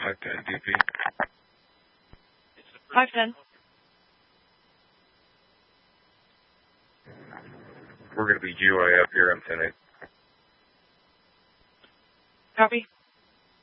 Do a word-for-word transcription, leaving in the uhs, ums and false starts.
five ten D P. five ten. We're going to be G Y F here on ten eight. Copy.